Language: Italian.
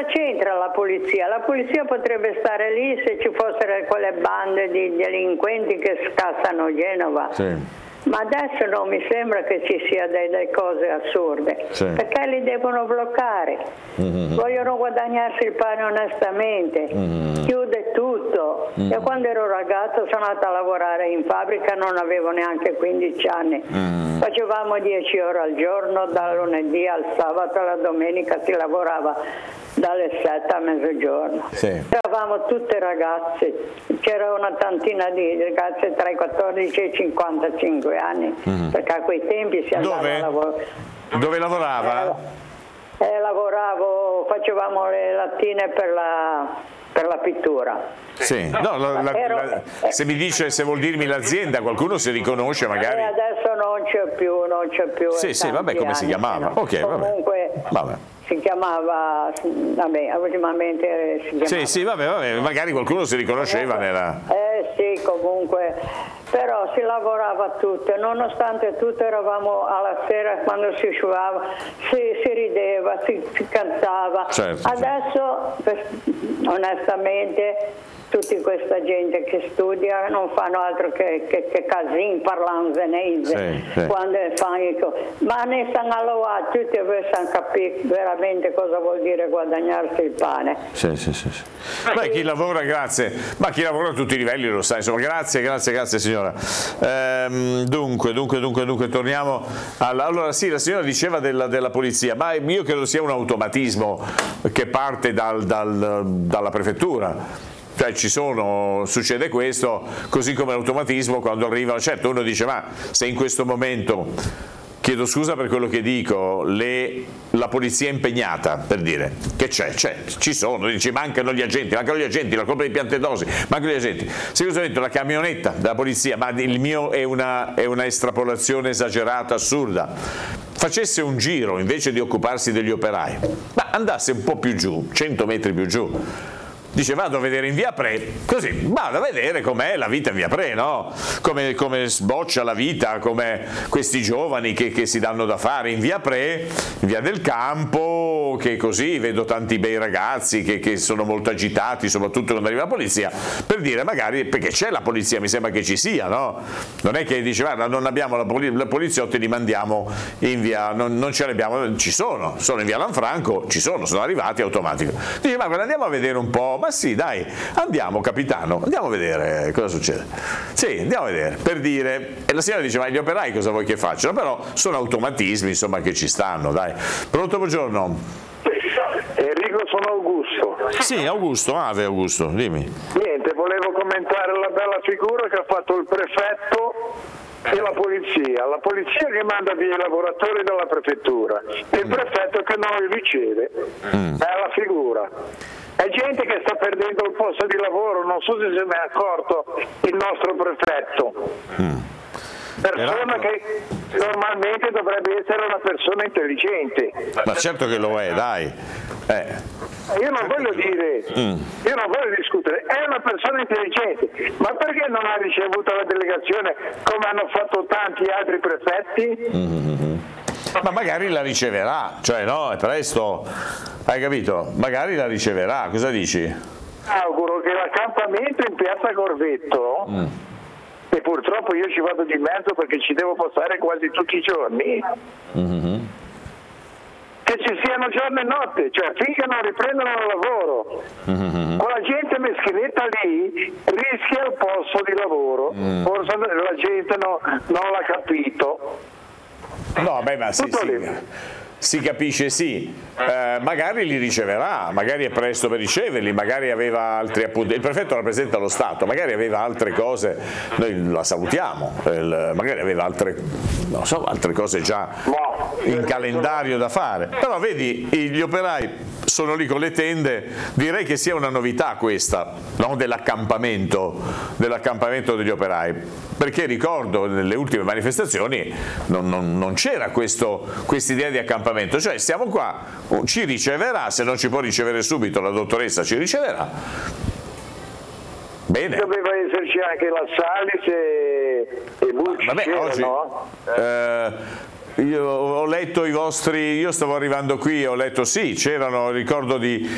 c'entra la polizia? La polizia potrebbe stare lì se ci fossero quelle bande di delinquenti che scassano Genova. Sì. Ma adesso non mi sembra che ci sia delle cose assurde, perché li devono bloccare. Vogliono guadagnarsi il pane onestamente, chiude tutto. Io quando ero ragazzo sono andata a lavorare in fabbrica, non avevo neanche 15 anni, facevamo 10 ore al giorno, dal lunedì al sabato alla domenica si lavorava dalle 7 a mezzogiorno. Eravamo tutte ragazze, c'era una tantina di ragazze tra i 14 e i 55 anni, perché a quei tempi si andava a lavorare. Dove lavorava? Lavoravo, facevamo le lattine per la pittura. Sì, no, se mi dice, se vuol dirmi l'azienda, qualcuno si riconosce magari. Adesso non c'è più. Sì, vabbè, come si chiamava? Ok, comunque, vabbè. Si chiamava, vabbè, ultimamente si chiamava. Sì, vabbè, magari qualcuno si riconosceva nella... Sì, comunque, però si lavorava tutte, nonostante tutto eravamo alla sera quando si asciugava, si rideva, si cantava. Certo. Adesso, onestamente, tutta questa gente che studia non fanno altro che casin parlando zenese quando fanno, ma ne stanno allora tutti sanno capire veramente cosa vuol dire guadagnarsi il pane. Sì. Beh, chi lavora, grazie, ma chi lavora a tutti i livelli lo sa, insomma, grazie signora. Dunque, torniamo allora sì, la signora diceva della polizia, ma io credo sia un automatismo che parte dalla prefettura. Cioè succede questo, così come l'automatismo quando arrivano, certo uno dice ma se in questo momento, chiedo scusa per quello che dico, la polizia è impegnata, per dire, che ci sono, dici mancano gli agenti, la colpa di Piantedosi, mancano gli agenti, se io ho detto la camionetta della polizia, ma il mio è una estrapolazione esagerata, assurda, facesse un giro invece di occuparsi degli operai, ma andasse un po' più giù, 100 metri più giù, dice vado a vedere in via Pre, così vado a vedere com'è la vita in via Pre, no? Come sboccia la vita, come questi giovani che si danno da fare in via Pre, in via del Campo, che così vedo tanti bei ragazzi che sono molto agitati, soprattutto quando arriva la polizia, per dire magari, perché c'è la polizia, mi sembra che ci sia, no? Non è che dice guarda non abbiamo la poliziotti, li mandiamo in via, non ce li abbiamo, ci sono in via Lanfranco, sono arrivati automatico. Dice ma guarda, andiamo a vedere un po'. Ma sì, dai, andiamo capitano, andiamo a vedere cosa succede. Sì, andiamo a vedere, per dire, e la signora dice ma gli operai cosa vuoi che facciano? Però sono automatismi, insomma, che ci stanno, dai. Pronto, buongiorno. Enrico, sono Augusto. Sì, Augusto, dimmi. Niente, volevo commentare la bella figura che ha fatto il prefetto e la polizia che manda via i lavoratori dalla prefettura e il prefetto che non li riceve. Bella figura. È gente che sta perdendo il posto di lavoro, non so se se ne è accorto il nostro prefetto. Persona che normalmente dovrebbe essere una persona intelligente. Ma certo che lo è, dai. Io non voglio dire, io non voglio discutere, è una persona intelligente, ma perché non ha ricevuto la delegazione come hanno fatto tanti altri prefetti? Ma magari la riceverà, cioè no, è presto, hai capito? Magari la riceverà, cosa dici? Auguro che l'accampamento in piazza Corvetto, e purtroppo io ci vado di mezzo perché ci devo passare quasi tutti i giorni, che ci siano giorno e notte, cioè finché non riprendono il lavoro. Con la gente meschinetta lì rischia il posto di lavoro, forse la gente non l'ha capito. No, beh, ma si capisce, sì, magari li riceverà, magari è presto per riceverli, magari aveva altri appunti, il prefetto rappresenta lo Stato, magari aveva altre cose, noi la salutiamo, magari aveva altre cose già in calendario da fare, però vedi gli operai sono lì con le tende, direi che sia una novità questa, no? dell'accampamento degli operai, perché ricordo nelle ultime manifestazioni non c'era questa idea di accampamento, cioè stiamo qua, ci riceverà, se non ci può ricevere subito la dottoressa ci riceverà. Bene. Doveva esserci anche la Salis e Bucci, vabbè, oggi, no? Io ho letto io stavo arrivando qui, ho letto sì, c'erano, ricordo di